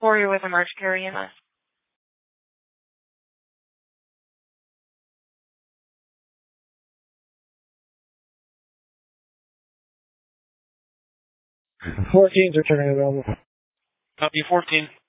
Or you're with Emerge Care EMS. 14's returning available. Copy 14.